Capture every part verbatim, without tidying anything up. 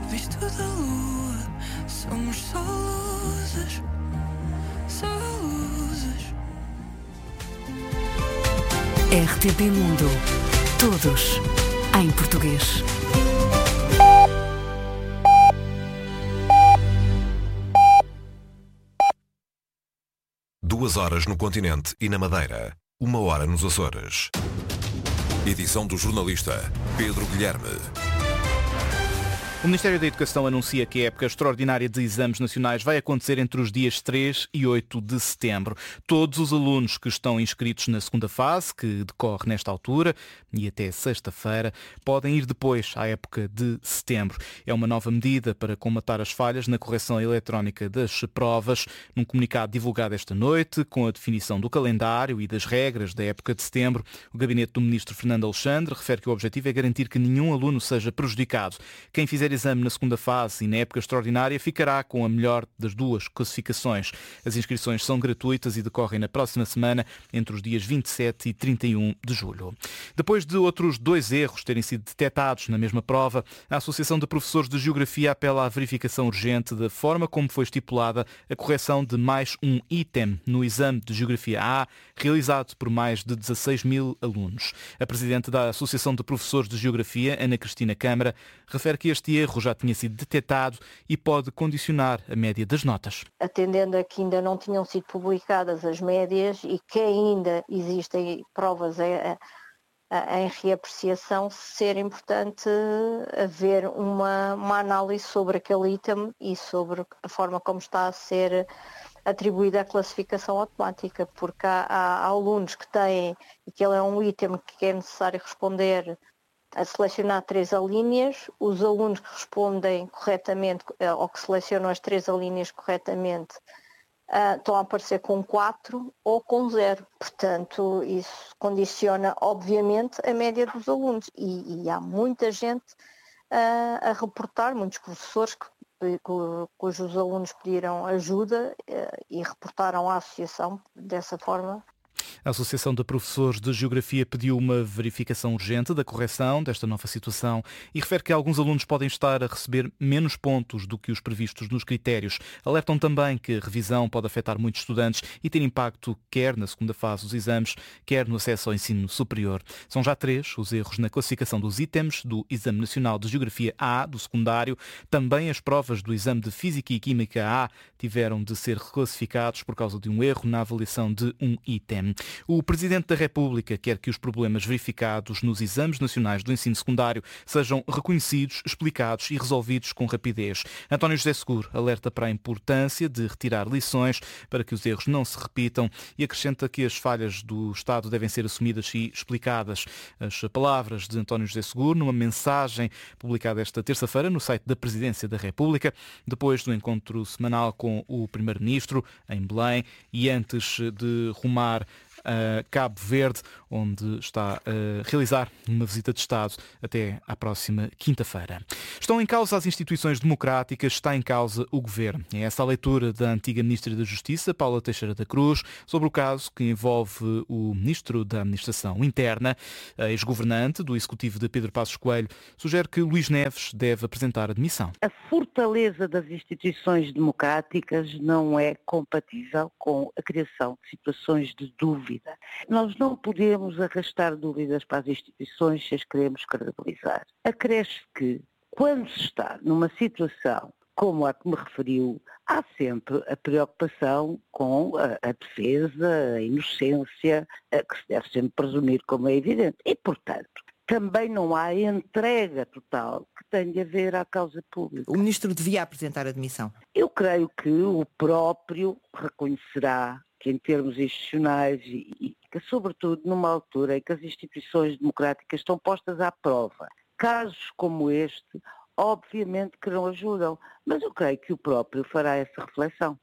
visto da lua. Somos só luzes, só luzes. R T P Mundo. Todos em português. Duas horas no continente e na Madeira. Uma hora nos Açores. Edição do jornalista Pedro Guilherme. O Ministério da Educação anuncia que a época extraordinária de exames nacionais vai acontecer entre os dias três e oito de setembro. Todos os alunos que estão inscritos na segunda fase, que decorre nesta altura, e até sexta-feira, podem ir depois à época de setembro. É uma nova medida para combatar as falhas na correção eletrónica das provas. Num comunicado divulgado esta noite, com a definição do calendário e das regras da época de setembro, o gabinete do Ministro Fernando Alexandre refere que o objetivo é garantir que nenhum aluno seja prejudicado. Quem fizer exame na segunda fase e na época extraordinária ficará com a melhor das duas classificações. As inscrições são gratuitas e decorrem na próxima semana, entre os dias vinte e sete e trinta e um de julho. Depois de outros dois erros terem sido detectados na mesma prova, a Associação de Professores de Geografia apela à verificação urgente da forma como foi estipulada a correção de mais um item no exame de Geografia A, realizado por mais de dezasseis mil alunos. A Presidente da Associação de Professores de Geografia, Ana Cristina Câmara, refere que este erro já tinha sido detectado e pode condicionar a média das notas. Atendendo a que ainda não tinham sido publicadas as médias e que ainda existem provas a, a, em reapreciação, ser importante haver uma, uma análise sobre aquele item e sobre a forma como está a ser atribuída a classificação automática, porque há, há alunos que têm, e que ele é um item que é necessário responder a selecionar três alíneas, os alunos que respondem corretamente ou que selecionam as três alíneas corretamente uh, estão a aparecer com quatro ou com zero. Portanto, isso condiciona obviamente a média dos alunos e, e há muita gente uh, a reportar, muitos professores que, cujos alunos pediram ajuda uh, e reportaram à associação dessa forma. A Associação de Professores de Geografia pediu uma verificação urgente da correção desta nova situação e refere que alguns alunos podem estar a receber menos pontos do que os previstos nos critérios. Alertam também que a revisão pode afetar muitos estudantes e ter impacto quer na segunda fase dos exames, quer no acesso ao ensino superior. São já três os erros na classificação dos itens do Exame Nacional de Geografia A, do secundário. Também as provas do Exame de Física e Química A tiveram de ser reclassificados por causa de um erro na avaliação de um item. O Presidente da República quer que os problemas verificados nos exames nacionais do ensino secundário sejam reconhecidos, explicados e resolvidos com rapidez. António José Seguro alerta para a importância de retirar lições para que os erros não se repitam e acrescenta que as falhas do Estado devem ser assumidas e explicadas. As palavras de António José Seguro numa mensagem publicada esta terça-feira no site da Presidência da República, depois do encontro semanal com o Primeiro-Ministro em Belém e antes de rumar a Cabo Verde, onde está a realizar uma visita de Estado até à próxima quinta-feira. Estão em causa as instituições democráticas, está em causa o Governo. É essa a leitura da antiga Ministra da Justiça, Paula Teixeira da Cruz, sobre o caso que envolve o Ministro da Administração Interna. A ex-governante do Executivo de Pedro Passos Coelho sugere que Luís Neves deve apresentar admissão. A fortaleza das instituições democráticas não é compatível com a criação de situações de dúvida. Nós não podemos arrastar dúvidas para as instituições se as queremos credibilizar. Acresce que, quando se está numa situação como a que me referiu, há sempre a preocupação com a, a defesa, a inocência, a que se deve sempre presumir, como é evidente. E, portanto, também não há entrega total que tenha de haver à causa pública. O Ministro devia apresentar admissão? Eu creio que o próprio reconhecerá que em termos institucionais e, e que, sobretudo, numa altura em que as instituições democráticas estão postas à prova, casos como este, obviamente que não ajudam, mas eu creio que o próprio fará essa reflexão.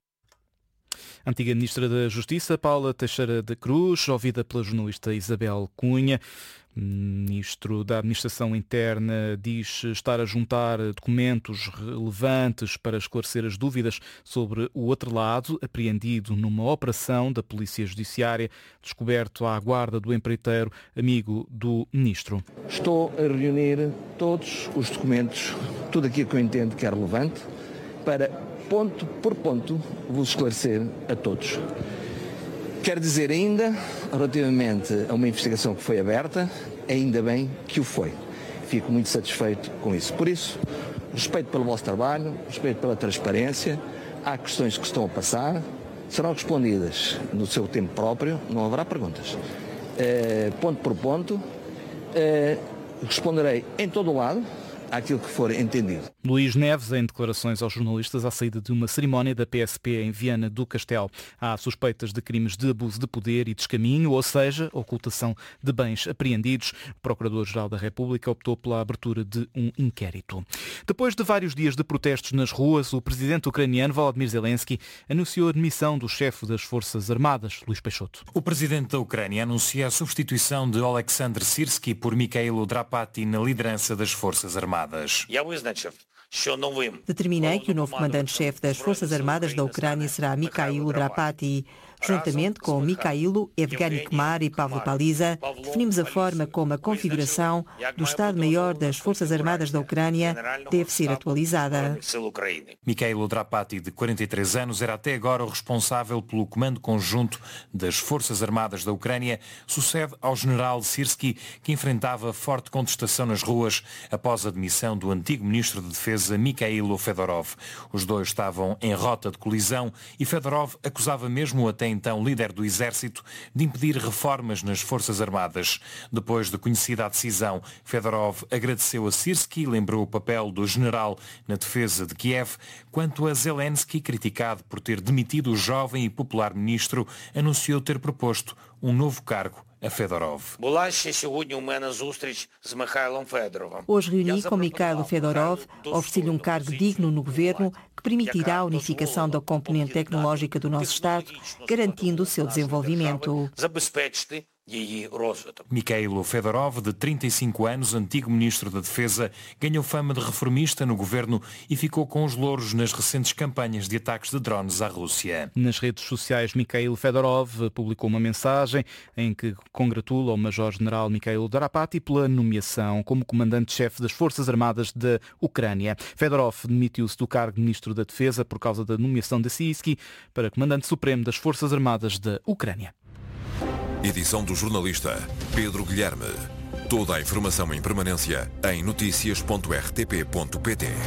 A antiga Ministra da Justiça, Paula Teixeira da Cruz, ouvida pela jornalista Isabel Cunha. O Ministro da Administração Interna diz estar a juntar documentos relevantes para esclarecer as dúvidas sobre o outro lado, apreendido numa operação da Polícia Judiciária, descoberto à guarda do empreiteiro, amigo do Ministro. Estou a reunir todos os documentos tudo aquilo que eu entendo que é relevante, para, ponto por ponto, vos esclarecer a todos. Quero dizer ainda, relativamente a uma investigação que foi aberta, ainda bem que o foi. Fico muito satisfeito com isso. Por isso, respeito pelo vosso trabalho, respeito pela transparência. Há questões que estão a passar, serão respondidas no seu tempo próprio, não haverá perguntas. Uh, ponto por ponto, uh, responderei em todo o lado àquilo que for entendido. Luís Neves, em declarações aos jornalistas à saída de uma cerimónia da P S P em Viana do Castelo. Há suspeitas de crimes de abuso de poder e descaminho, ou seja, ocultação de bens apreendidos. O Procurador-Geral da República optou pela abertura de um inquérito. Depois de vários dias de protestos nas ruas, o presidente ucraniano Volodymyr Zelensky anunciou a demissão do chefe das Forças Armadas, Luís Peixoto. O presidente da Ucrânia anuncia a substituição de Oleksandr Syrskyi por Mikhailo Drapati na liderança das Forças Armadas. Determinei que o novo comandante-chefe das Forças Armadas da Ucrânia será Mikhailo Drapati. Juntamente com Mikhailo, Evgeny Kmar e Pavlo Paliza, definimos a forma como a configuração do Estado-Maior das Forças Armadas da Ucrânia deve ser atualizada. Mikhailo Drapati, de quarenta e três anos, era até agora o responsável pelo comando conjunto das Forças Armadas da Ucrânia, sucede ao general Syrskyi, que enfrentava forte contestação nas ruas após a demissão do antigo ministro de Defesa Mikhailo Fedorov. Os dois estavam em rota de colisão e Fedorov acusava mesmo até então líder do Exército de impedir reformas nas Forças Armadas. Depois de conhecida a decisão, Fedorov agradeceu a Syrskyi e lembrou o papel do general na defesa de Kiev, quanto a Zelensky, criticado por ter demitido o jovem e popular ministro, anunciou ter proposto um novo cargo a Fedorov. Hoje reuni com Mikhailo Fedorov, ofereci-lhe um cargo digno no governo que permitirá a unificação da componente tecnológica do nosso Estado, garantindo o seu desenvolvimento. Mikhailo Fedorov, de trinta e cinco anos, antigo ministro da Defesa, ganhou fama de reformista no governo e ficou com os louros nas recentes campanhas de ataques de drones à Rússia. Nas redes sociais, Mikhailo Fedorov publicou uma mensagem em que congratula o Major-General Mikhailo Drapati pela nomeação como comandante-chefe das Forças Armadas da Ucrânia. Fedorov demitiu-se do cargo de ministro da Defesa por causa da nomeação de Syrskyi para comandante supremo das Forças Armadas da Ucrânia. Edição do jornalista Pedro Guilherme. Toda a informação em permanência em notícias ponto r t p ponto p t.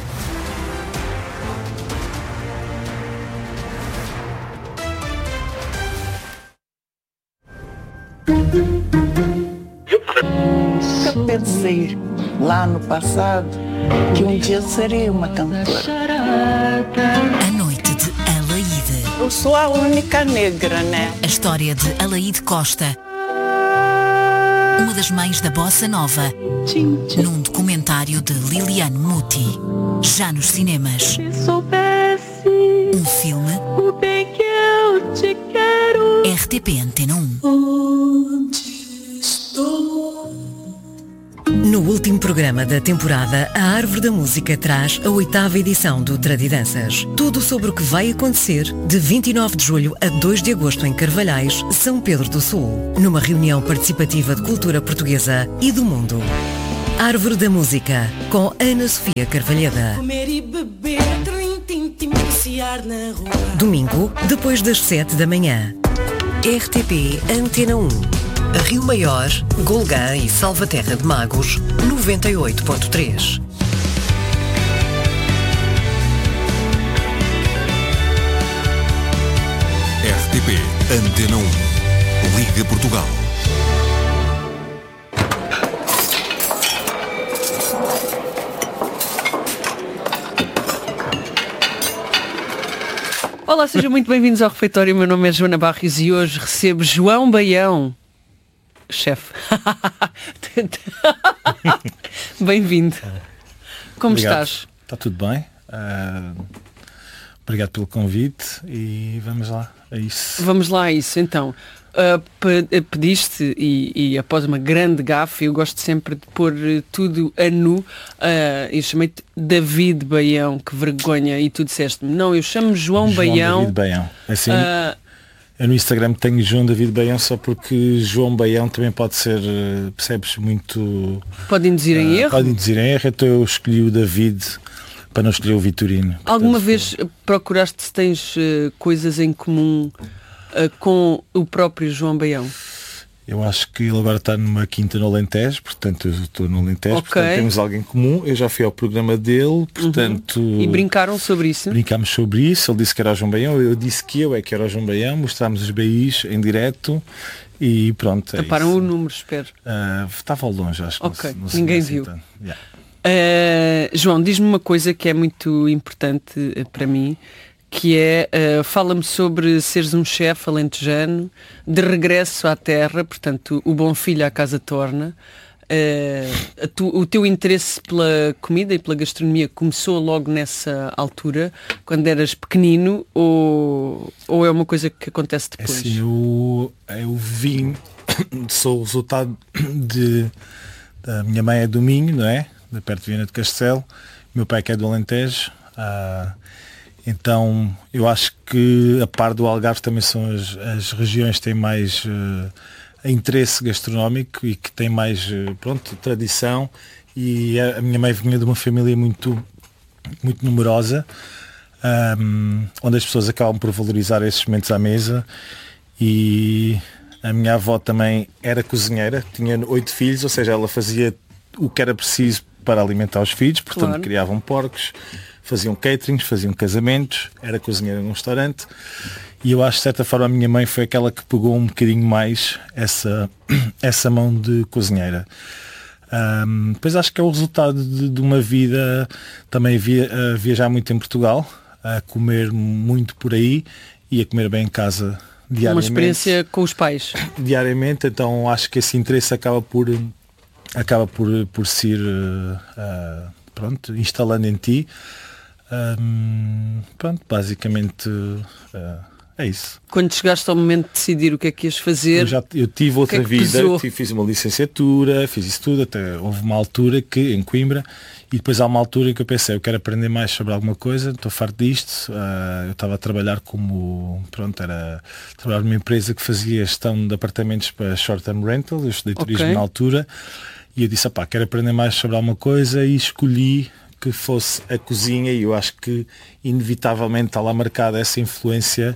Eu pensei lá no passado que um dia serei uma cantora. A noite de Alaíde. Eu sou a única negra, né? A história de Alaíde Costa, uma das mães da Bossa Nova, num documentário de Liliane Muti. Já nos cinemas. Um filme. O bem que eu te quero. R T P Antena um. Onde estou? No último programa da temporada, a Árvore da Música traz a oitava edição do Tradidanças. Tudo sobre o que vai acontecer de vinte e nove de julho a dois de agosto em Carvalhais, São Pedro do Sul, numa reunião participativa de cultura portuguesa e do mundo. Árvore da Música, com Ana Sofia Carvalheda. Comer e beber, trim, tim, tim, passear na rua. Domingo, depois das sete da manhã. R T P Antena um. Rio Maior, Golgã e Salvaterra de Magos, noventa e oito ponto três. R T P Antena um. Liga Portugal. Olá, sejam muito bem-vindos ao refeitório. Meu nome é Joana Barrios e hoje recebo João Baião, chefe. Bem-vindo. Como Obrigado. estás? Está tudo bem. Uh, obrigado pelo convite e vamos lá a isso. Vamos lá a isso, então. Uh, pediste e, e após uma grande gafe, eu gosto sempre de pôr tudo a nu, uh, eu chamei-te David Baião, que vergonha, e tu disseste-me, não, eu chamo João, João Baião. David Baião. Assim, uh, Eu no Instagram tenho João David Baião só porque João Baião também pode ser, percebes, muito... Pode induzir em uh, erro? Pode induzir em erro, então eu escolhi o David para não escolher o Vitorino. Alguma Portanto, vez foi... procuraste se tens uh, coisas em comum uh, com o próprio João Baião? Eu acho que ele agora está numa quinta no Alentejo, portanto eu estou no Alentejo, okay. Portanto temos alguém comum, eu já fui ao programa dele, portanto... Uhum. E brincaram sobre isso? Brincámos sobre isso, ele disse que era o João Baião, eu disse que eu é que era o João Baião, mostrámos os B Is em direto e pronto. É Taparam o número, espero. Uh, estava ao longe, acho que okay. não, não ninguém viu. Yeah. Uh, João, diz-me uma coisa que é muito importante uh, para mim, que é, uh, fala-me sobre seres um chefe alentejano, de regresso à terra, portanto, o bom filho à casa torna. Uh, tu, o teu interesse pela comida e pela gastronomia começou logo nessa altura, quando eras pequenino, ou, ou é uma coisa que acontece depois? É assim, eu, eu vim, sou o resultado de... da minha mãe é do Minho, não é? De perto de Viana de Castelo, meu pai que é do Alentejo. Uh, Então eu acho que a par do Algarve também são as, as regiões que têm mais uh, interesse gastronómico e que têm mais uh, pronto, tradição, e a, a minha mãe vinha de uma família muito, muito numerosa, um, onde as pessoas acabam por valorizar esses momentos à mesa, e a minha avó também era cozinheira, tinha oito filhos, ou seja, ela fazia o que era preciso para alimentar os filhos, portanto claro. Criavam porcos, faziam caterings, faziam casamentos, era cozinheira num restaurante, e eu acho que de certa forma a minha mãe foi aquela que pegou um bocadinho mais essa, essa mão de cozinheira. Um, depois acho que é o resultado de, de uma vida também via, a viajar muito em Portugal, a comer muito por aí e a comer bem em casa diariamente. Uma experiência com os pais. Diariamente, então acho que esse interesse acaba por, acaba por, por se ir uh, uh, pronto, instalando em ti. Um, pronto, basicamente uh, é isso. Quando chegaste ao momento de decidir o que é que ias fazer, eu, já, eu tive outra que é que vida, tive, fiz uma licenciatura, fiz isso tudo, até houve uma altura que em Coimbra, e depois há uma altura que eu pensei, eu quero aprender mais sobre alguma coisa, estou farto disto. Uh, eu estava a trabalhar como, pronto, era trabalhar numa empresa que fazia gestão de apartamentos para short-term rental, eu estudei turismo okay. na altura, e eu disse, pá, quero aprender mais sobre alguma coisa, e escolhi que fosse a cozinha, e eu acho que inevitavelmente está lá marcada essa influência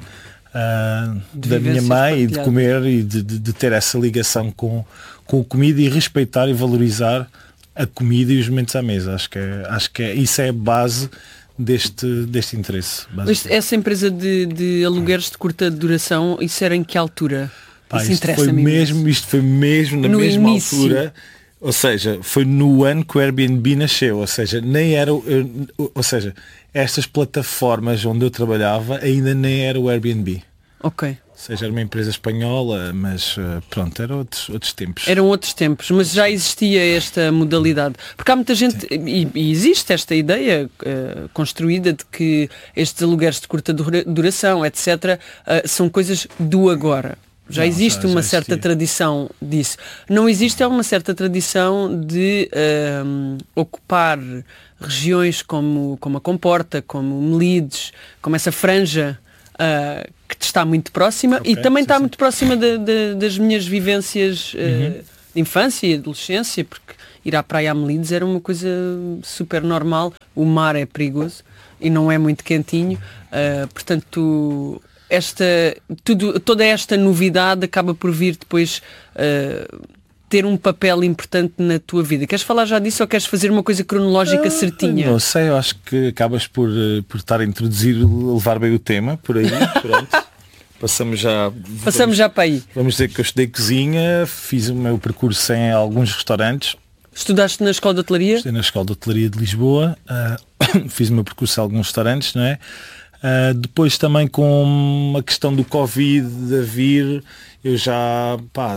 uh, da minha mãe e de comer e de, de, de ter essa ligação com, com a comida e respeitar e valorizar a comida e os momentos à mesa. Acho que, é, acho que é, isso é a base deste, deste interesse. Essa empresa de, de alugueres de curta duração, isso era em que altura? Pá, isso isto, foi mesmo, isto foi mesmo na no mesma início. altura. Ou seja, foi no ano que o Airbnb nasceu, ou seja, nem era, ou seja, estas plataformas onde eu trabalhava ainda nem era o Airbnb. Ok. Ou seja, era uma empresa espanhola, mas pronto, eram outros, outros tempos. Eram outros tempos, mas já existia esta modalidade. Porque há muita gente, e, e existe esta ideia uh, construída de que estes alugueres de curta duração, etcétera, uh, são coisas do agora. Já não, existe já, uma já certa tradição disso. Não existe é uma certa tradição de um, ocupar regiões como, como a Comporta, como Melides, como essa franja uh, que te está muito próxima okay, e também sim, está sim. muito próxima de, de, das minhas vivências uh, uhum. de infância e adolescência, porque ir à praia a Melides era uma coisa super normal. O mar é perigoso e não é muito quentinho, uh, portanto... Esta, tudo, toda esta novidade acaba por vir depois uh, ter um papel importante na tua vida. Queres falar já disso ou queres fazer uma coisa cronológica uh, certinha? Não sei, eu acho que acabas por, por estar a introduzir, levar bem o tema, por aí, pronto. Passamos já... Passamos vamos, já para aí. Vamos dizer que eu estudei cozinha, fiz o meu percurso em alguns restaurantes. Estudaste na Escola de Hotelaria? Estudei na Escola de Hotelaria de Lisboa, uh, fiz o meu percurso em alguns restaurantes, não é? Uh, depois também com a questão do Covid a vir, eu já, pá,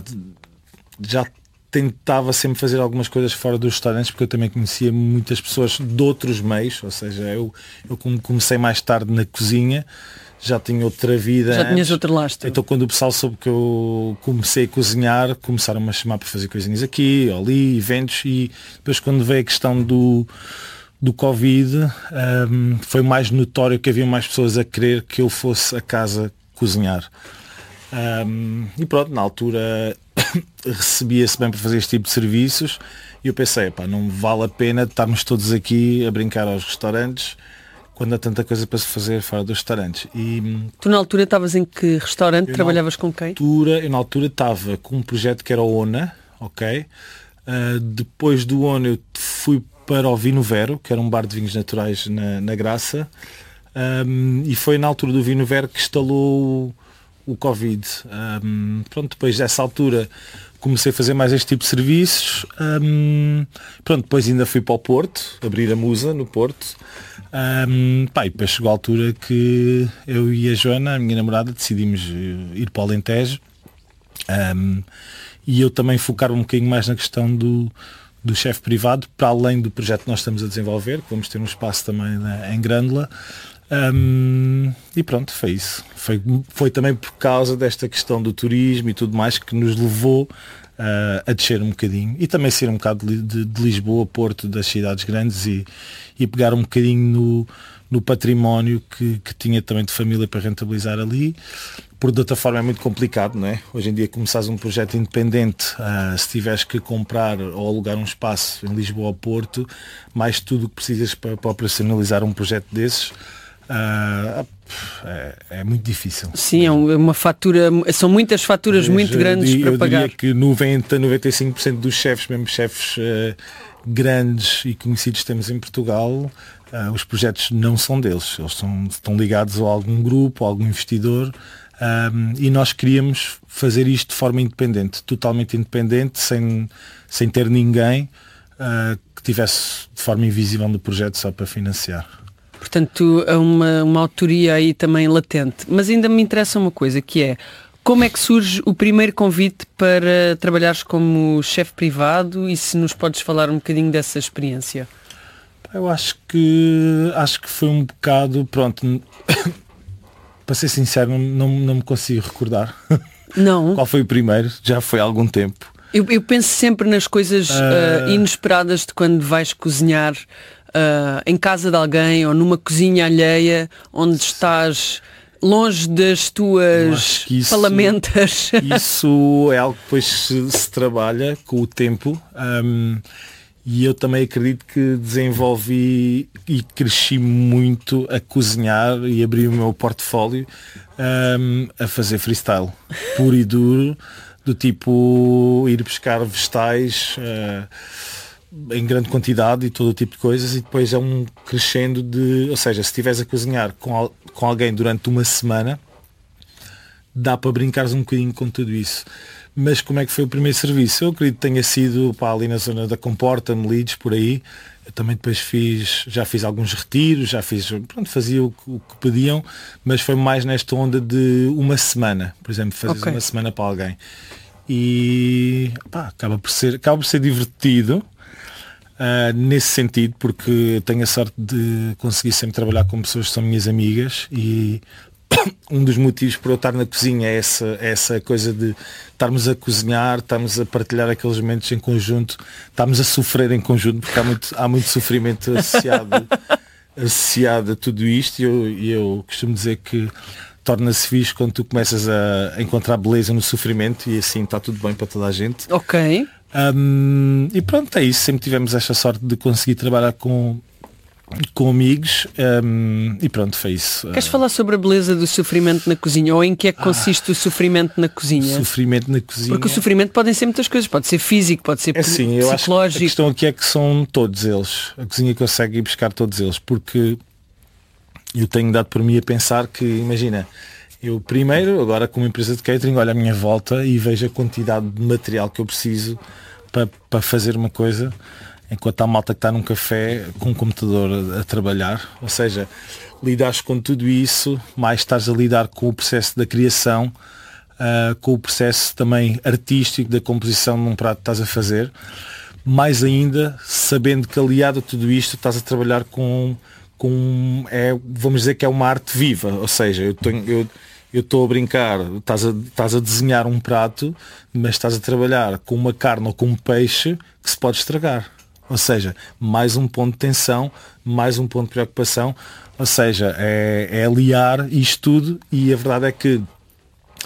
já tentava sempre fazer algumas coisas fora dos restaurantes, porque eu também conhecia muitas pessoas de outros meios, ou seja, eu, eu comecei mais tarde na cozinha, já tinha outra vida. Já tinhas outro lastro. Então quando o pessoal soube que eu comecei a cozinhar, começaram-me a chamar para fazer coisinhas aqui, ali, eventos, e depois quando veio a questão do do Covid, um, foi mais notório que havia mais pessoas a querer que eu fosse a casa cozinhar. Um, e pronto, na altura recebia-se bem para fazer este tipo de serviços e eu pensei, pá, não vale a pena estarmos todos aqui a brincar aos restaurantes quando há tanta coisa para se fazer fora dos restaurantes. E tu na altura estavas em que restaurante? Trabalhavas com quem? Altura, eu na altura estava com um projeto que era o ONA, ok? Uh, depois do ONA eu fui para o Vinho Vero, que era um bar de vinhos naturais na, na Graça, um, e foi na altura do Vinho Vero que instalou o, o Covid. Um, pronto, depois dessa altura comecei a fazer mais este tipo de serviços. Um, pronto, depois ainda fui para o Porto, abrir a Musa no Porto. Um, pá, e depois chegou a altura que eu e a Joana, a minha namorada, decidimos ir para o Alentejo. Um, e eu também focar um bocadinho mais na questão do, do chefe privado, para além do projeto que nós estamos a desenvolver, que vamos ter um espaço também na, em Grândola. Um, e pronto, foi isso. Foi, foi também por causa desta questão do turismo e tudo mais que nos levou uh, a descer um bocadinho e também sair um bocado de, de, de Lisboa, Porto, das cidades grandes e, e pegar um bocadinho no, no património que, que tinha também de família para rentabilizar ali. Por de outra forma é muito complicado, não é? Hoje em dia começares um projeto independente, uh, se tiveres que comprar ou alugar um espaço em Lisboa ou Porto, mais tudo o que precisas para, para operacionalizar um projeto desses, uh, é, é muito difícil. Sim, é uma fatura, são muitas faturas Veja, muito grandes eu, para eu pagar. Eu diria que noventa, noventa e cinco por cento dos chefes, mesmo chefes uh, grandes e conhecidos que temos em Portugal, uh, os projetos não são deles, eles são, estão ligados a algum grupo, a algum investidor. Um, e nós queríamos fazer isto de forma independente, totalmente independente, sem, sem ter ninguém uh, que tivesse de forma invisível no projeto só para financiar. Portanto, é uma, uma autoria aí também latente. Mas ainda me interessa uma coisa, que é como é que surge o primeiro convite para trabalhares como chefe privado e se nos podes falar um bocadinho dessa experiência? Eu acho que acho que foi um bocado, pronto. Para ser sincero, não, não, não me consigo recordar. Não. Qual foi o primeiro? Já foi há algum tempo. Eu, eu penso sempre nas coisas uh... Uh, inesperadas de quando vais cozinhar uh, em casa de alguém ou numa cozinha alheia, onde estás longe das tuas isso, palamentas. Isso é algo que depois se, se trabalha com o tempo. Um, E eu também acredito que desenvolvi e cresci muito a cozinhar e abri o meu portfólio um, a fazer freestyle, puro e duro, do tipo ir buscar vegetais uh, em grande quantidade e todo o tipo de coisas e depois é um crescendo de... Ou seja, se estiveres a cozinhar com, al- com alguém durante uma semana, dá para brincares um bocadinho com tudo isso. Mas como é que foi o primeiro serviço? Eu acredito que tenha sido pá, ali na zona da Comporta, no Leeds, por aí. Eu também depois fiz, já fiz alguns retiros, já fiz, pronto, fazia o, o que pediam, mas foi mais nesta onda de uma semana, por exemplo, fazer okay. uma semana para alguém. E pá, acaba por ser, acaba por ser divertido uh, nesse sentido, porque tenho a sorte de conseguir sempre trabalhar com pessoas que são minhas amigas e um dos motivos por eu estar na cozinha é essa, é essa coisa de estarmos a cozinhar, estarmos a partilhar aqueles momentos em conjunto, estarmos a sofrer em conjunto, porque há muito, há muito sofrimento associado, associado a tudo isto e eu, eu costumo dizer que torna-se fixe quando tu começas a encontrar beleza no sofrimento e assim está tudo bem para toda a gente. Ok. Um, e pronto, é isso. Sempre tivemos esta sorte de conseguir trabalhar com com amigos um, e pronto, foi isso. Queres falar sobre a beleza do sofrimento na cozinha ou em que é que consiste ah, o sofrimento na cozinha? Sofrimento na cozinha. Porque o sofrimento podem ser muitas coisas, pode ser físico, pode ser é assim, psicológico. Eu acho que a questão aqui é que são todos eles. A cozinha consegue ir buscar todos eles, porque eu tenho dado por mim a pensar que, imagina, eu primeiro, agora como empresa de catering, olho à minha volta e vejo a quantidade de material que eu preciso para, para fazer uma coisa. Enquanto há malta que está num café com um computador a, a trabalhar, ou seja, lidares com tudo isso, mais estás a lidar com o processo da criação, uh, com o processo também artístico da composição num prato que estás a fazer, mais ainda sabendo que aliado a tudo isto estás a trabalhar com, com é, vamos dizer que é uma arte viva, ou seja, eu tenho, eu, eu estou a brincar, estás a, estás a desenhar um prato, mas estás a trabalhar com uma carne ou com um peixe que se pode estragar. Ou seja, mais um ponto de tensão, mais um ponto de preocupação, ou seja, é, é aliar isto tudo e a verdade é que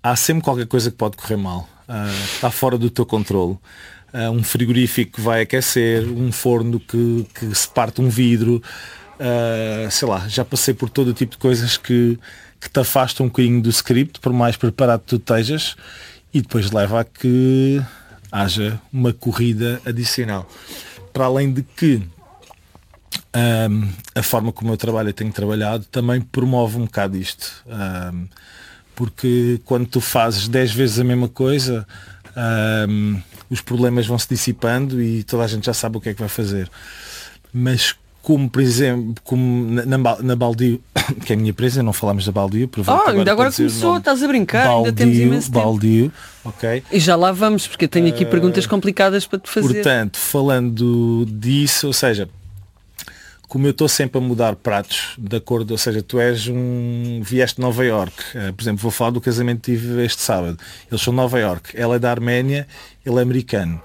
há sempre qualquer coisa que pode correr mal. Uh, está fora do teu controle. Uh, um frigorífico que vai aquecer, um forno que, que se parte um vidro, uh, sei lá, já passei por todo o tipo de coisas que, que te afastam um bocadinho do script, por mais preparado que tu estejas, e depois leva a que haja uma corrida adicional. Para além de que um, a forma como eu trabalho e tenho trabalhado também promove um bocado isto. Um, porque quando tu fazes dez vezes a mesma coisa, um, os problemas vão se dissipando e toda a gente já sabe o que é que vai fazer. Mas como, por exemplo, como na, na, na Baldio, que é a minha empresa, não falamos da Baldio. Oh, agora ainda agora começou, estás a brincar, Baldio, ainda temos imenso tempo. Baldio, ok. E já lá vamos, porque eu tenho aqui uh, perguntas complicadas para te fazer. Portanto, falando disso, ou seja, como eu estou sempre a mudar pratos de acordo, ou seja, tu és um vieste de Nova Iorque, uh, por exemplo, vou falar do casamento que tive este sábado, eles são de Nova Iorque, ela é da Arménia, ele é americano.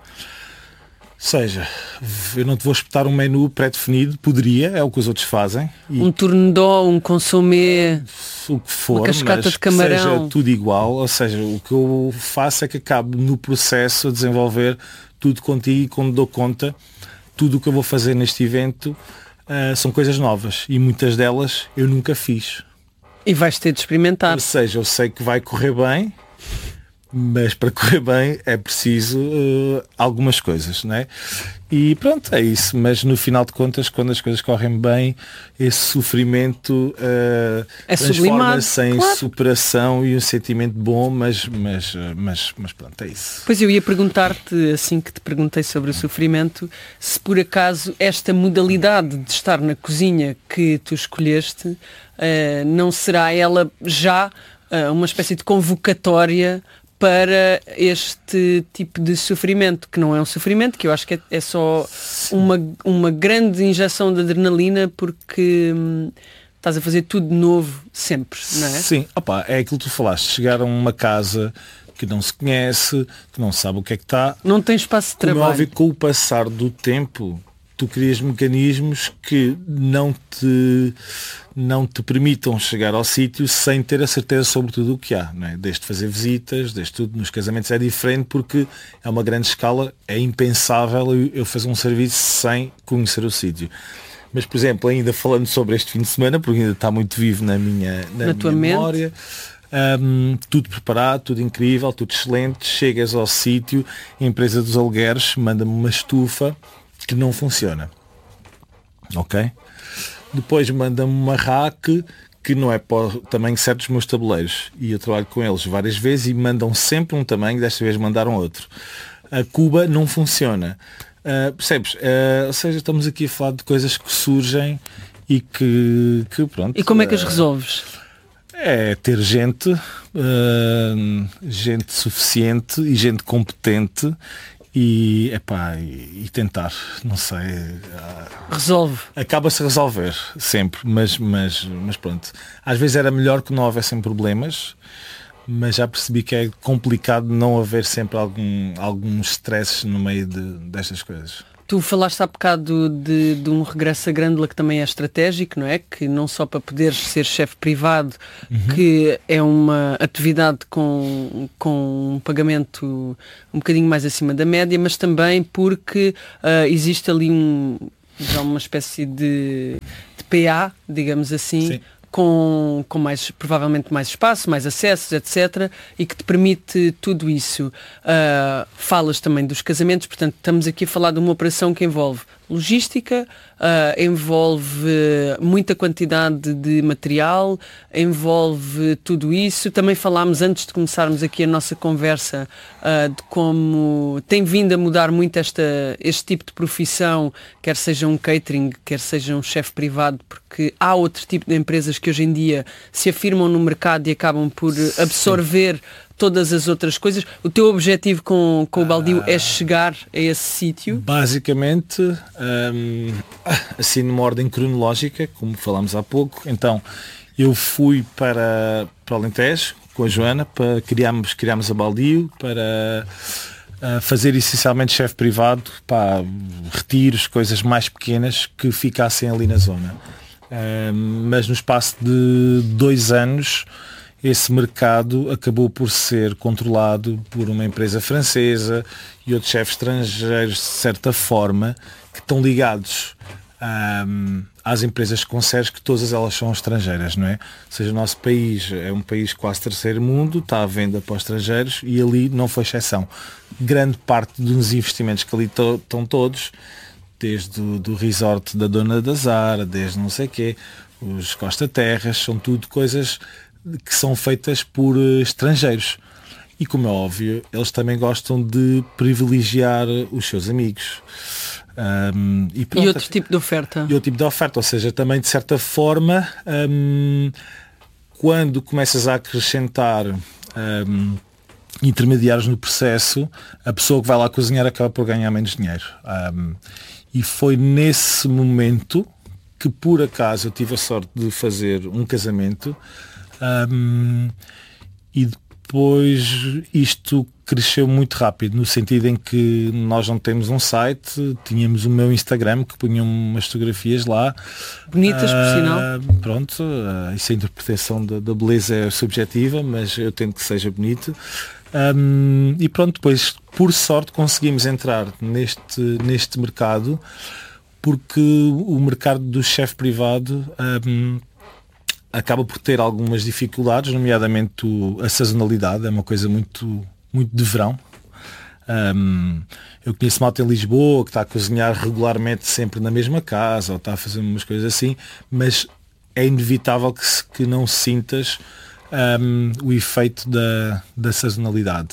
Ou seja, eu não te vou espetar um menu pré-definido, poderia, é o que os outros fazem. E um tournesol, um consomé, o que for, uma cascata mas de camarão. Que seja tudo igual, ou seja, o que eu faço é que acabo no processo a desenvolver tudo contigo e quando dou conta, tudo o que eu vou fazer neste evento uh, são coisas novas e muitas delas eu nunca fiz. E vais ter de experimentar. Ou seja, eu sei que vai correr bem, mas para correr bem é preciso uh, algumas coisas, não é? E pronto, é isso. Mas no final de contas, quando as coisas correm bem, esse sofrimento uh, é transforma-se em claro. superação e um sentimento bom, mas, mas, mas, mas pronto, é isso. Pois eu ia perguntar-te, assim que te perguntei sobre o sofrimento, se por acaso esta modalidade de estar na cozinha que tu escolheste, uh, não será ela já uh, uma espécie de convocatória para este tipo de sofrimento, que não é um sofrimento, que eu acho que é, é só uma, uma grande injeção de adrenalina, porque hum, estás a fazer tudo de novo sempre, não é? Sim, opa, é aquilo que tu falaste, chegar a uma casa que não se conhece, que não sabe o que é que está. Não tem espaço de como trabalho. É óbvio, com o passar do tempo, tu crias mecanismos que não te, não te permitam chegar ao sítio sem ter a certeza sobre tudo o que há, não é? Desde fazer visitas, desde tudo. Nos casamentos é diferente porque é uma grande escala, é impensável eu fazer um serviço sem conhecer o sítio. Mas, por exemplo, ainda falando sobre este fim de semana, porque ainda está muito vivo na minha, na na minha tua memória, um, tudo preparado, tudo incrível, tudo excelente, chegas ao sítio, a empresa dos alugueres manda-me uma estufa que não funciona, ok? Depois manda-me uma rack que não é para o tamanho certo dos meus tabuleiros e eu trabalho com eles várias vezes e mandam sempre um tamanho, desta vez mandaram outro. A cuba não funciona, uh, percebes? Uh, ou seja, estamos aqui a falar de coisas que surgem e que, que pronto. E como é que as resolves? É ter gente, uh, gente suficiente e gente competente e, epá, e, e tentar, não sei. Resolve. Acaba-se a resolver, sempre, mas, mas, mas pronto. Às vezes era melhor que não houvessem problemas, mas já percebi que é complicado não haver sempre algum, alguns stresses no meio de, destas coisas. Tu falaste há bocado de, de um regresso a Grândola que também é estratégico, não é? Que não só para poderes ser chefe privado, uhum. que é uma atividade com, com um pagamento um bocadinho mais acima da média, mas também porque uh, existe ali um, uma espécie de, de P A, digamos assim, Sim. Com, com mais, provavelmente mais espaço, mais acessos, etcétera, e que te permite tudo isso. Uh, falas também dos casamentos, portanto, estamos aqui a falar de uma operação que envolve logística, uh, envolve muita quantidade de material, envolve tudo isso. Também falámos, antes de começarmos aqui a nossa conversa, uh, de como tem vindo a mudar muito esta, este tipo de profissão, quer seja um catering, quer seja um chefe privado, porque há outro tipo de empresas que hoje em dia se afirmam no mercado e acabam por absorver Sim. todas as outras coisas. O teu objetivo com, com o Baldio ah, é chegar a esse sítio? Basicamente, um, assim numa ordem cronológica, como falámos há pouco, então eu fui para, para o Alentejo com a Joana, para criarmos, criarmos a Baldio, para uh, fazer essencialmente chefe privado, para retiros, coisas mais pequenas que ficassem ali na zona. Uh, mas no espaço de dois anos esse mercado acabou por ser controlado por uma empresa francesa e outros chefes estrangeiros, de certa forma, que estão ligados um, às empresas de conserjes, que todas elas são estrangeiras, não é? Ou seja, o nosso país é um país quase terceiro mundo, está à venda para os estrangeiros e ali não foi exceção. Grande parte dos investimentos que ali to- estão todos, desde o do resort da Dona da Zara, desde não sei o quê, os Costa Terras, são tudo coisas que são feitas por uh, estrangeiros. E como é óbvio, eles também gostam de privilegiar os seus amigos. Um, e, pronto, e outro tipo de oferta. E outro tipo de oferta, ou seja, também de certa forma, um, quando começas a acrescentar um, intermediários no processo, a pessoa que vai lá cozinhar acaba por ganhar menos dinheiro. Um, e foi nesse momento que, por acaso, eu tive a sorte de fazer um casamento um, e depois isto cresceu muito rápido, no sentido em que nós não temos um site, tínhamos o meu Instagram que punha umas fotografias lá. Bonitas, por sinal. Uh, pronto, uh, isso a interpretação da, da beleza é subjetiva, mas eu tento que seja bonito. Um, e pronto, depois, por sorte, conseguimos entrar neste, neste mercado, porque o mercado do chefe privado um, acaba por ter algumas dificuldades, nomeadamente a sazonalidade, é uma coisa muito, muito de verão. Um, eu conheço malta em Lisboa que está a cozinhar regularmente sempre na mesma casa, ou está a fazer umas coisas assim, mas é inevitável que, se, que não sintas um, o efeito da, da sazonalidade.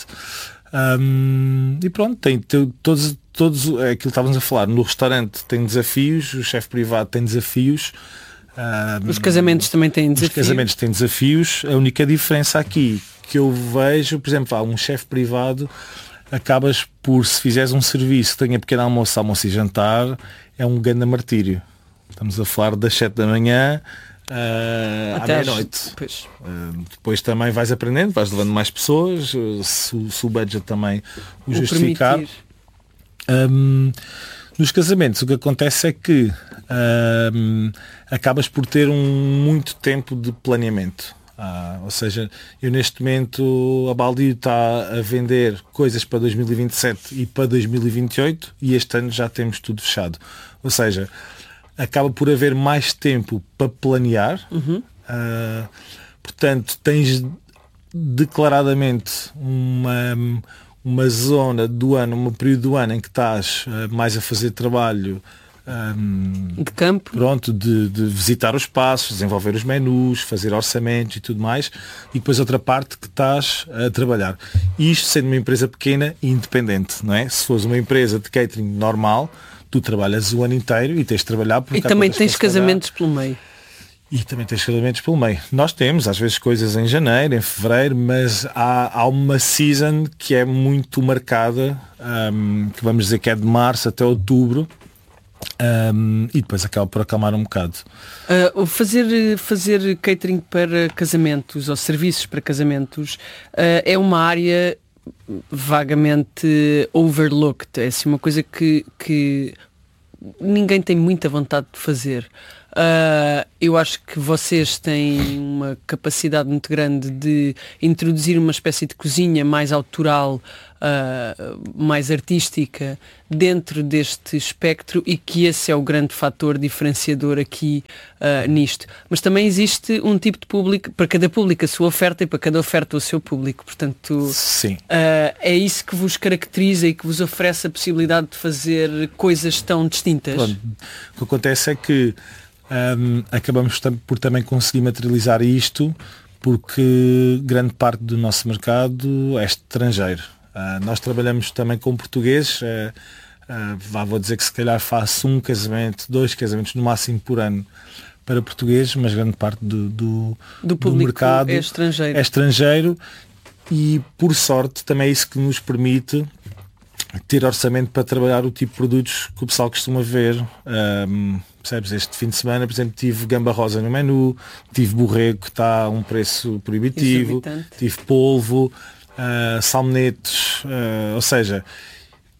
Um, e pronto, tem, tem todos, todos é aquilo que estávamos a falar, no restaurante tem desafios, o chefe privado tem desafios. Um, os casamentos também têm desafios. Os casamentos têm desafios. A única diferença aqui que eu vejo, por exemplo, há um chefe privado, acabas por, se fizeres um serviço que tenha pequeno almoço, almoço e jantar, é um grande martírio. Estamos a falar das sete da manhã uh, à meia-noite. Uh, depois também vais aprendendo, vais levando mais pessoas, uh, se, se o budget também o, o justificar. Um, nos casamentos o que acontece é que um, acabas por ter um muito tempo de planeamento. Ah, ou seja, eu neste momento a Baldio está a vender coisas para dois mil e vinte e sete e para dois mil e vinte e oito e este ano já temos tudo fechado. Ou seja, acaba por haver mais tempo para planear. Uhum. Ah, portanto, tens declaradamente uma, uma zona do ano, um período do ano em que estás uh, mais a fazer trabalho Um, de campo, pronto, de, de visitar os espaços, desenvolver os menus, fazer orçamentos e tudo mais, e depois outra parte que estás a trabalhar. E isto sendo uma empresa pequena e independente, não é? Se fores uma empresa de catering normal, tu trabalhas o ano inteiro e tens de trabalhar porque e também tens casamentos pelo meio. E também tens casamentos pelo meio. Nós temos às vezes coisas em janeiro, em fevereiro, mas há, há uma season que é muito marcada, um, que vamos dizer que é de março até outubro. Um, e depois acaba por acalmar um bocado. Uh, fazer, fazer catering para casamentos ou serviços para casamentos uh, é uma área vagamente overlooked. É assim, uma coisa que, que ninguém tem muita vontade de fazer. Uh, eu acho que vocês têm uma capacidade muito grande de introduzir uma espécie de cozinha mais autoral, uh, mais artística dentro deste espectro, e que esse é o grande fator diferenciador aqui uh, nisto. Mas também existe um tipo de público, para cada público a sua oferta e para cada oferta o seu público. Portanto, sim. Uh, é isso que vos caracteriza e que vos oferece a possibilidade de fazer coisas tão distintas. Pronto. O que acontece é que Um, acabamos por também conseguir materializar isto porque grande parte do nosso mercado é estrangeiro. Uh, nós trabalhamos também com portugueses, uh, uh, vou dizer que se calhar faço um casamento, dois casamentos no máximo por ano para portugueses, mas grande parte do, do, do, público do mercado é estrangeiro. é estrangeiro e por sorte também é isso que nos permite ter orçamento para trabalhar o tipo de produtos que o pessoal costuma ver. Um, percebes? Este fim de semana, por exemplo, tive gamba rosa no menu, tive borrego que está a um preço proibitivo, tive polvo, uh, salmonetes, uh, ou seja,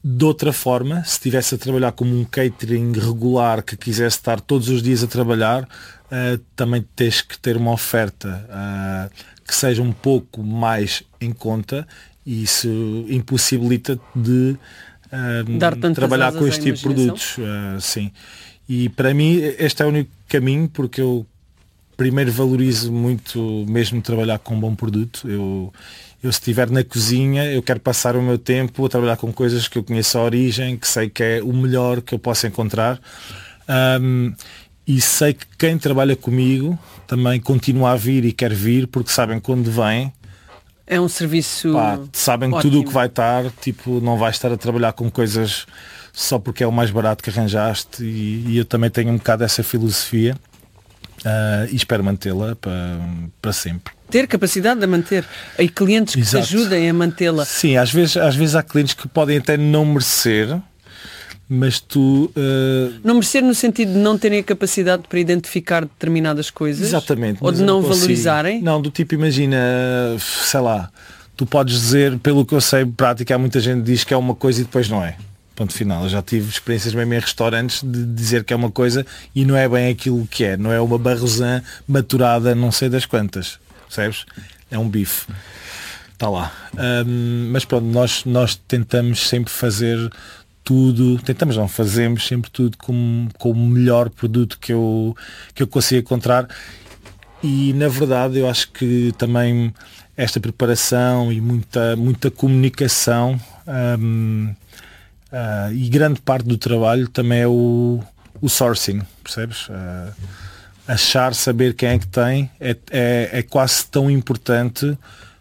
de outra forma, se estivesse a trabalhar como um catering regular que quisesse estar todos os dias a trabalhar, uh, também tens que ter uma oferta uh, que seja um pouco mais em conta, e isso impossibilita de uh, trabalhar com este tipo de produtos. Uh, sim. E para mim este é o único caminho, porque eu primeiro valorizo muito mesmo trabalhar com um bom produto. Eu, eu se estiver na cozinha, eu quero passar o meu tempo a trabalhar com coisas que eu conheço a origem, que sei que é o melhor que eu posso encontrar. Um, e sei que quem trabalha comigo também continua a vir e quer vir, porque sabem quando vem. É um serviço pá, sabem ótimo. Tudo o que vai estar, tipo, não vais estar a trabalhar com coisas só porque é o mais barato que arranjaste, e, e eu também tenho um bocado essa filosofia. Uh, e espero mantê-la para, para sempre. Ter capacidade de manter. E clientes que Exato. Te ajudem a mantê-la. Sim, às vezes, às vezes há clientes que podem até não merecer, mas tu... Uh... Não merecer no sentido de não terem a capacidade para identificar determinadas coisas? Exatamente. Ou de não, não valorizarem? Não, do tipo, imagina, sei lá, tu podes dizer, pelo que eu sei, prática, há muita gente que diz que é uma coisa e depois não é. Ponto final. Eu já tive experiências mesmo em restaurantes de dizer que é uma coisa e não é bem aquilo que é. Não é uma barrosã maturada não sei das quantas. Percebes? É um bife. Está lá. Um, mas pronto, nós, nós tentamos sempre fazer tudo, tentamos não, fazemos sempre tudo com, com o melhor produto que eu, que eu consigo encontrar, e na verdade eu acho que também esta preparação e muita, muita comunicação um, Uh, e grande parte do trabalho também é o, o sourcing, percebes? Uh, achar, saber quem é que tem é, é, é quase tão importante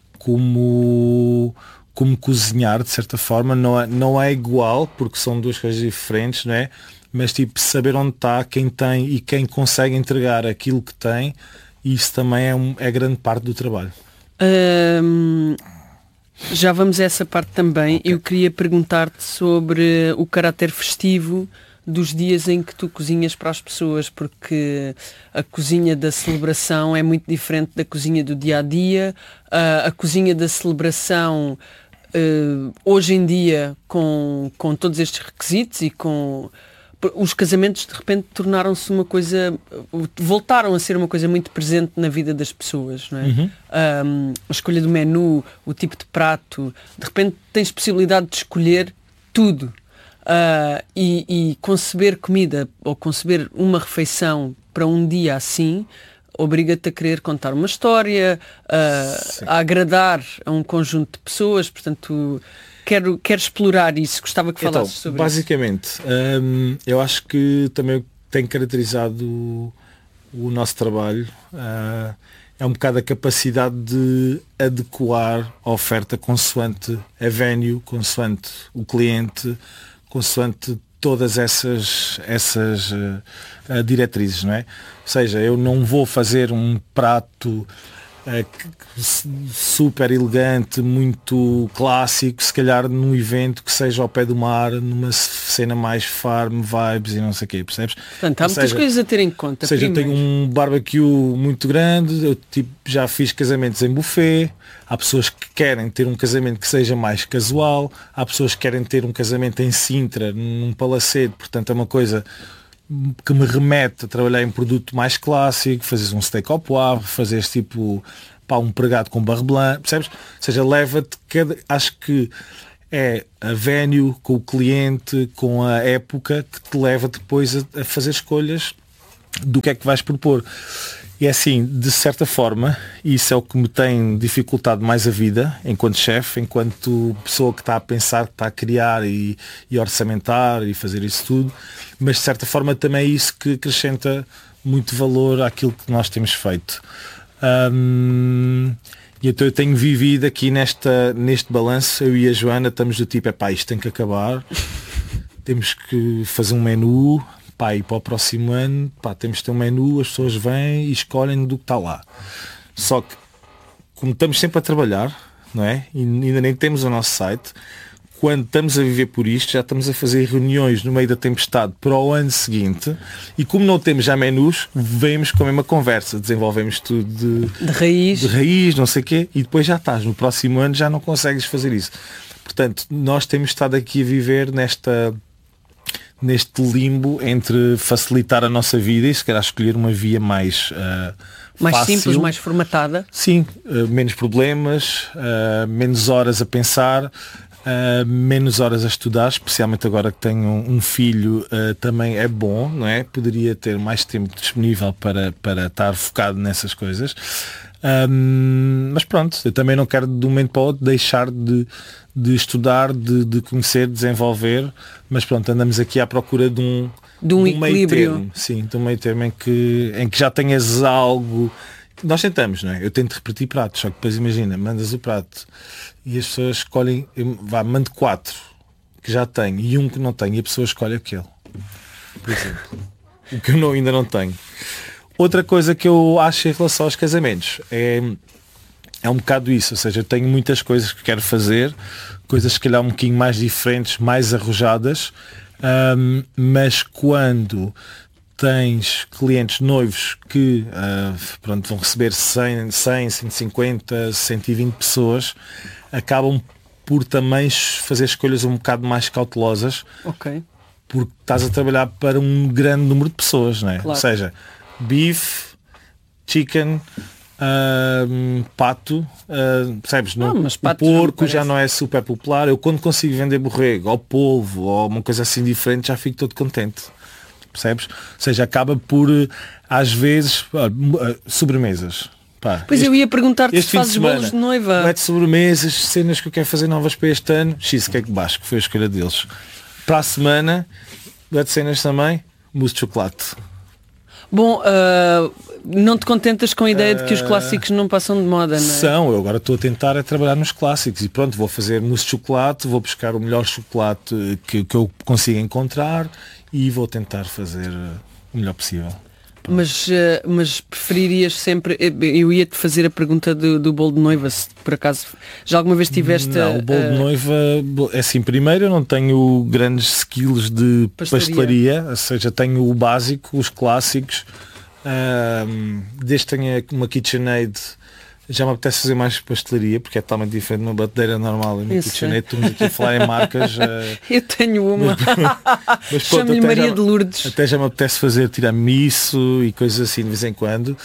como, como cozinhar, de certa forma. Não é, não é igual, porque são duas coisas diferentes, não é? Mas tipo, saber onde está, quem tem e quem consegue entregar aquilo que tem, isso também é, um, é grande parte do trabalho. Um... Já vamos a essa parte também. Okay. Eu queria perguntar-te sobre o caráter festivo dos dias em que tu cozinhas para as pessoas, porque a cozinha da celebração é muito diferente da cozinha do dia-a-dia. Uh, a cozinha da celebração, uh, hoje em dia, com, com todos estes requisitos e com... Os casamentos de repente tornaram-se uma coisa, voltaram a ser uma coisa muito presente na vida das pessoas, não é? Uhum. Um, a escolha do menu, o tipo de prato, de repente tens possibilidade de escolher tudo, uh, e, e conceber comida ou conceber uma refeição para um dia assim obriga-te a querer contar uma história, uh, a agradar a um conjunto de pessoas, portanto... Quero, quero explorar isso, gostava que falasses então, sobre basicamente, isso. Basicamente, hum, eu acho que também tem caracterizado o, o nosso trabalho, uh, é um bocado a capacidade de adequar a oferta consoante a venue, consoante o cliente, consoante todas essas, essas uh, uh, diretrizes, não é? Ou seja, eu não vou fazer um prato super elegante, muito clássico, se calhar num evento que seja ao pé do mar, numa cena mais farm, vibes e não sei o quê, percebes? Portanto, há ou muitas seja, coisas a ter em conta. Ou seja, primeiro. Eu tenho um barbecue muito grande, eu tipo, já fiz casamentos em buffet, há pessoas que querem ter um casamento que seja mais casual, há pessoas que querem ter um casamento em Sintra, num palacete, portanto é uma coisa que me remete a trabalhar em produto mais clássico, fazeres um steak ao poivre, fazeres tipo pá, um pregado com barre blanc, percebes? Ou seja, leva-te cada... Acho que é a venue com o cliente, com a época, que te leva depois a, a fazer escolhas do que é que vais propor. E é assim, de certa forma, isso é o que me tem dificultado mais a vida, enquanto chefe, enquanto pessoa que está a pensar, que está a criar e, e orçamentar e fazer isso tudo, mas de certa forma também é isso que acrescenta muito valor àquilo que nós temos feito. Hum, e então eu tenho vivido aqui nesta, neste balanço, eu e a Joana estamos do tipo, é pá, isto tem que acabar, temos que fazer um menu, pá, e para o próximo ano, pá, temos que ter um menu, as pessoas vêm e escolhem do que está lá. Só que, como estamos sempre a trabalhar, não é? E ainda nem temos o nosso site, quando estamos a viver por isto, já estamos a fazer reuniões no meio da tempestade para o ano seguinte, e como não temos já menus, vemos com a mesma conversa, desenvolvemos tudo de, de raiz, de raiz, não sei o quê, e depois já estás, no próximo ano já não consegues fazer isso. Portanto, nós temos estado aqui a viver nesta, neste limbo entre facilitar a nossa vida e se calhar escolher uma via mais uh, mais fácil. Simples, mais formatada. Sim, uh, menos problemas, uh, menos horas a pensar, uh, menos horas a estudar, especialmente agora que tenho um filho, uh, também é bom, não é? Poderia ter mais tempo disponível para, para estar focado nessas coisas. Um, mas pronto, eu também não quero de um momento para o outro deixar de, de estudar, de, de conhecer, desenvolver, mas pronto, andamos aqui à procura de um, de um de um meio equilíbrio. termo, sim, de um meio termo em que, em que já tenhas algo. Nós tentamos, não é? Eu tento repetir pratos, só que depois imagina, mandas o prato e as pessoas escolhem, eu, vá, mando quatro que já tenho e um que não tenho e a pessoa escolhe aquele, por exemplo, o que eu não, ainda não tenho. Outra coisa que eu acho em relação aos casamentos é, é um bocado isso, ou seja, eu tenho muitas coisas que quero fazer, coisas que calhar um bocadinho mais diferentes, mais arrojadas, um, mas quando tens clientes noivos que uh, pronto, vão receber cem, cem, cento e cinquenta, cento e vinte pessoas, acabam por também fazer escolhas um bocado mais cautelosas, okay. porque estás a trabalhar para um grande número de pessoas, não é? Claro. Ou seja, beef, chicken, uh, pato, uh, percebes? No, ah, mas o já, porco já não é super popular. Eu quando consigo vender borrego ou polvo ou uma coisa assim diferente já fico todo contente. Percebes? Ou seja, acaba por às vezes uh, sobremesas. Pá, pois este, eu ia perguntar-te se fazes semana, bolos de noiva. Não é de sobremesas, cenas que eu quero fazer novas para este ano. Cheesecake Basco, foi a escolha deles. Para a semana, é de cenas também, mousse de chocolate. Bom, uh, não te contentas com a ideia uh, de que os clássicos não passam de moda, não é? São, eu agora estou a tentar a trabalhar nos clássicos e pronto, vou fazer mousse de chocolate, vou buscar o melhor chocolate que, que eu consiga encontrar e vou tentar fazer o melhor possível. Mas, uh, mas preferirias sempre, eu ia-te fazer a pergunta do, do bolo de noiva, se por acaso já alguma vez tiveste... Não, o bolo uh, de noiva, é assim, primeiro eu não tenho grandes skills de pastelaria, pastelaria ou seja, tenho o básico, os clássicos, uh, desde que tenha uma KitchenAid, já me apetece fazer mais pastelaria, porque é totalmente diferente de uma batedeira normal. E KitchenAid, estamos aqui a falar em marcas. Uh, eu tenho uma. Chamo-lhe Maria já, de Lourdes. Até já me apetece fazer tiramisu e coisas assim de vez em quando.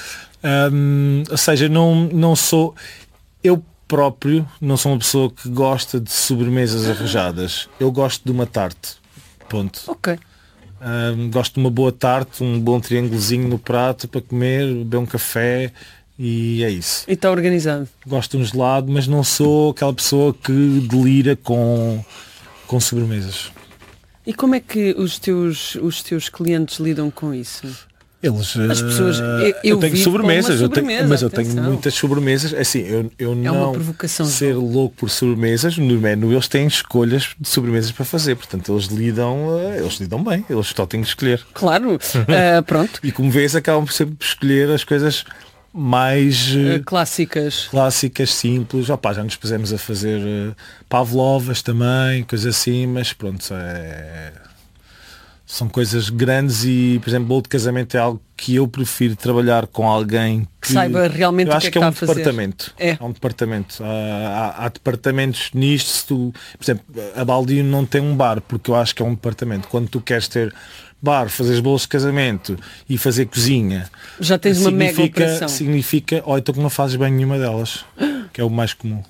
Um, ou seja, não, não sou... Eu próprio não sou uma pessoa que gosta de sobremesas arrojadas. Eu gosto de uma tarte. Ponto. Ok. Um, gosto de uma boa tarte, um bom triângulozinho no prato para comer, beber um café... E é isso. E está organizado. Gosto de um gelado, mas não sou aquela pessoa que delira com, com sobremesas. E como é que os teus, os teus clientes lidam com isso? Eles, As pessoas, eu, eu, eu tenho sobremesas, sobremesa, eu tenho, mas eu atenção. tenho muitas sobremesas. Assim, eu, eu é não uma ser louco por sobremesas, no menu eles têm escolhas de sobremesas para fazer, portanto eles lidam, eles lidam bem, eles só têm que escolher. Claro, uh, pronto. E como vês, acabam sempre por escolher as coisas mais uh, clássicas, clássicas, simples. Opa, já nos pusemos a fazer uh, pavlovas também, coisas assim, mas pronto, é... são coisas grandes e, por exemplo, bolo de casamento é algo que eu prefiro trabalhar com alguém que saiba realmente eu o acho que é que, que é um está a fazer. departamento. É. é um departamento. Há, há, há departamentos nisto, se tu, por exemplo, a Baldinho não tem um bar, porque eu acho que é um departamento. Quando tu queres ter bar, fazer bolos de casamento e fazer cozinha, já tens uma mega operação. Significa, oh, então que não fazes bem nenhuma delas, que é o mais comum.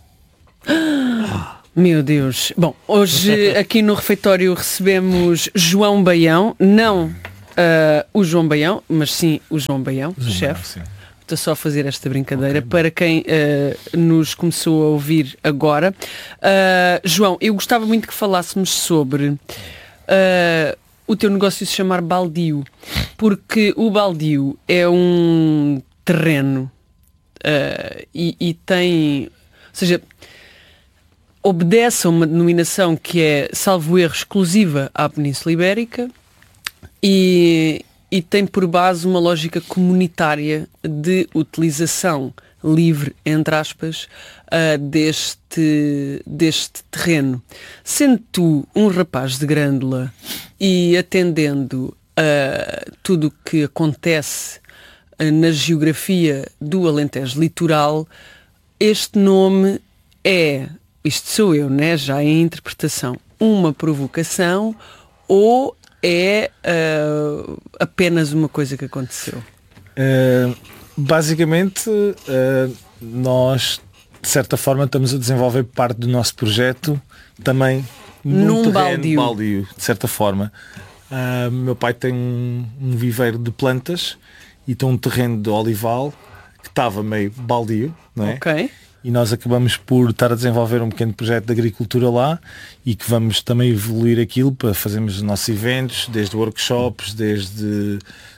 Meu Deus. Bom, hoje aqui no refeitório recebemos João Baião, não uh, o João Baião, mas sim o João Baião, o chefe. Estou só a fazer esta brincadeira okay. Para quem uh, nos começou a ouvir agora. Uh, João, eu gostava muito que falássemos sobre uh, o teu negócio se chamar baldio, porque o baldio é um terreno uh, e, e tem, ou seja, obedece a uma denominação que é, salvo erro, exclusiva à Península Ibérica e, e tem por base uma lógica comunitária de utilização livre, entre aspas, uh, deste, deste terreno. Sendo tu um rapaz de Grândola e atendendo a tudo o que acontece uh, na geografia do Alentejo Litoral, este nome é isto sou eu, né? Já em interpretação, uma provocação ou é uh, apenas uma coisa que aconteceu? Uh, basicamente, uh, nós, de certa forma, estamos a desenvolver parte do nosso projeto também num, num terreno baldio. baldio, de certa forma. Uh, meu pai tem um, um viveiro de plantas e tem um terreno de olival que estava meio baldio, não é? Ok. E nós acabamos por estar a desenvolver um pequeno projeto de agricultura lá e que vamos também evoluir aquilo para fazermos os nossos eventos, desde workshops, desde...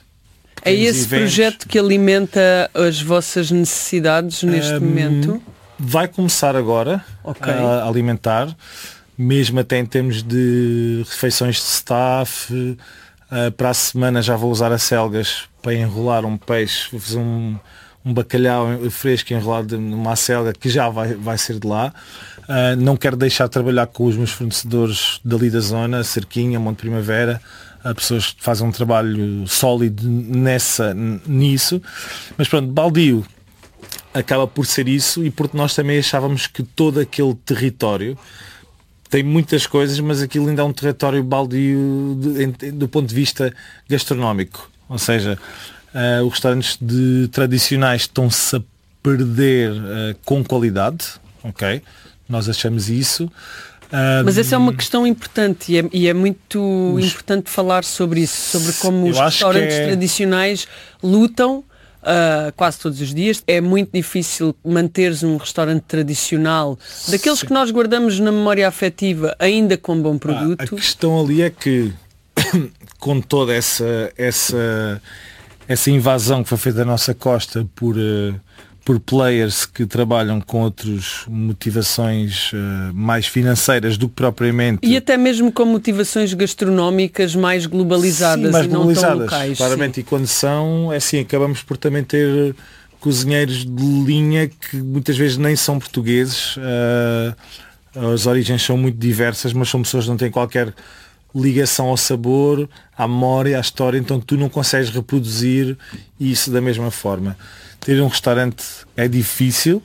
É esse eventos. Projeto que alimenta as vossas necessidades neste um, momento? Vai começar agora okay. a alimentar, mesmo até em termos de refeições de staff. Uh, para a semana já vou usar acelgas para enrolar um peixe, vou fazer um... um bacalhau fresco enrolado numa acelga que já vai, vai ser de lá. Uh, não quero deixar de trabalhar com os meus fornecedores dali da zona, Cerquinha, Monte Primavera, uh, pessoas que fazem um trabalho sólido nessa, nisso. Mas pronto, baldio acaba por ser isso, e porque nós também achávamos que todo aquele território tem muitas coisas, mas aquilo ainda é um território baldio do, do ponto de vista gastronómico. Ou seja, Uh, os restaurantes de, tradicionais estão-se a perder uh, com qualidade, ok? Nós achamos isso. Uh, Mas essa é uma questão importante e é, e é muito os... importante falar sobre isso, sobre como os restaurantes é... tradicionais lutam uh, quase todos os dias. É muito difícil manteres um restaurante tradicional, daqueles Sim. que nós guardamos na memória afetiva, ainda com bom produto. Ah, a questão ali é que com toda essa... essa essa invasão que foi feita da nossa costa por, uh, por players que trabalham com outras motivações uh, mais financeiras do que propriamente... E até mesmo com motivações gastronómicas mais globalizadas. Sim, mais e globalizadas, não tão locais. Claramente, sim. E quando são, é assim, acabamos por também ter cozinheiros de linha que muitas vezes nem são portugueses. Uh, as origens são muito diversas, mas são pessoas que não têm qualquer... ligação ao sabor, à memória, à história, então tu não consegues reproduzir isso da mesma forma. Ter um restaurante é difícil.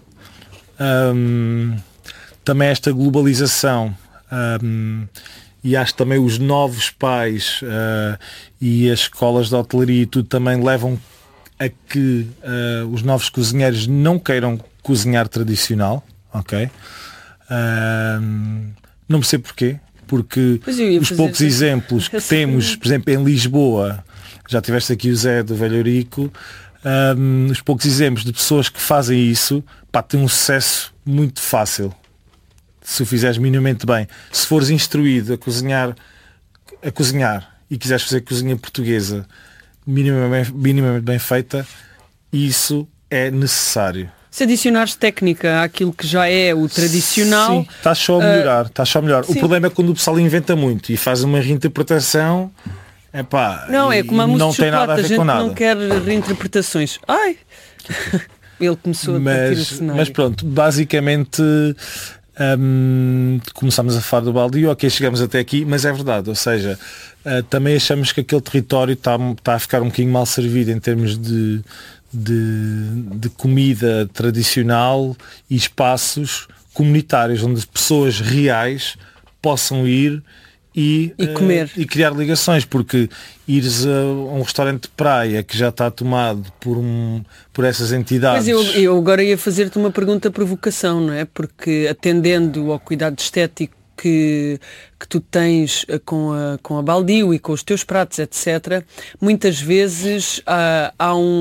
Um, também esta globalização um, e acho também os novos pais uh, e as escolas de hotelaria e tudo também levam a que uh, os novos cozinheiros não queiram cozinhar tradicional, ok? Um, não percebo porquê. Porque os poucos isso. exemplos que temos, por exemplo, em Lisboa, já tiveste aqui o Zé do Velho Eurico, um, os poucos exemplos de pessoas que fazem isso, pá, tem um sucesso muito fácil, se o fizeres minimamente bem. Se fores instruído a cozinhar, a cozinhar e quiseres fazer cozinha portuguesa minimamente, minimamente bem feita, isso é necessário. Se adicionares técnica àquilo que já é o tradicional... Sim, estás só a melhorar, estás só a melhorar. O problema é quando o pessoal inventa muito e faz uma reinterpretação, epá, não, é como a não tem nada a ver a gente com nada. Não quer reinterpretações. Ai! Ele começou a partir o cenário. Mas pronto, basicamente hum, começámos a falar do baldio, ok, chegamos até aqui, mas é verdade, ou seja, uh, também achamos que aquele território está, está a ficar um bocadinho mal servido em termos de... De, de comida tradicional e espaços comunitários onde pessoas reais possam ir e, e comer uh, e criar ligações, porque ires a um restaurante de praia que já está tomado por, um, por essas entidades... Mas eu, eu agora ia fazer-te uma pergunta provocação, não é? Porque atendendo ao cuidado estético que, que tu tens com a, com a baldio e com os teus pratos, etcétera, muitas vezes há, há um